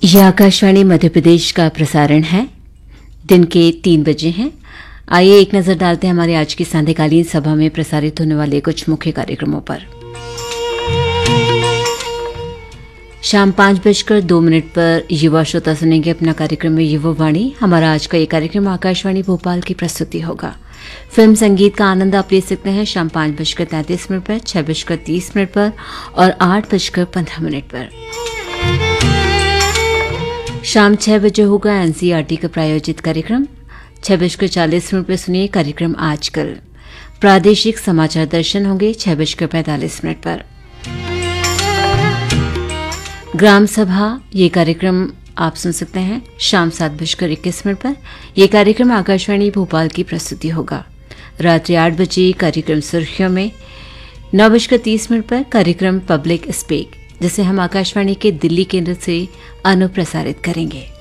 यह आकाशवाणी मध्य प्रदेश का प्रसारण है। दिन के 3 बजे हैं। आइए एक नजर डालते हैं हमारे आज की सांध्यकालीन सभा में प्रसारित होने वाले कुछ मुख्य कार्यक्रमों पर। शाम 5:02 पर युवा श्रोता सुनेंगे अपना कार्यक्रम युवा वाणी। हमारा आज का ये कार्यक्रम आकाशवाणी भोपाल की प्रस्तुति होगा। फिल्म संगीत का आनंद आप ले सकते हैं शाम 5:33 पर, 6:30 पर और 8:15 पर। शाम 6 बजे होगा एनसीईआरटी का प्रायोजित कार्यक्रम। 6:40 पर सुनिए कार्यक्रम आजकल। प्रादेशिक समाचार दर्शन होंगे 6:45 पर। ग्राम सभा ये कार्यक्रम आप सुन सकते हैं शाम 7:21 पर। यह कार्यक्रम आकाशवाणी भोपाल की प्रस्तुति होगा। रात्रि 8 बजे कार्यक्रम सुर्खियों में। 9:30 पर कार्यक्रम पब्लिक स्पीक जिसे हम आकाशवाणी के दिल्ली केंद्र से अनुप्रसारित करेंगे।